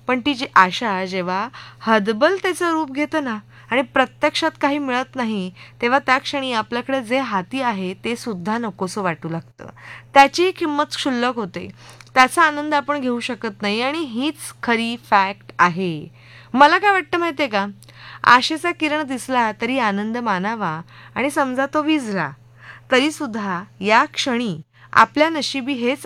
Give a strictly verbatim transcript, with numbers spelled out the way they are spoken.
पण ती जी आशा जेव्हा हतबलतेचं रूप घेतं ना आणि प्रत्यक्षात काही मिळत नाही, तेव्हा त्या क्षणी आपल्याकडे जे हाती आहे ते सुद्धा नकोसं वाटू लागतं. त्याची किंमत क्षुल्लक होते, त्याचा आनंद आपण घेऊ शकत नाही आणि हीच खरी फॅक्ट आहे. मला काय वाटतं माहिती आहे का, आशेचा किरण दिसला तरी आनंद मानावा आणि समजा तो विझला तरीसुद्धा या क्षणी आपल्या नशिबी हेच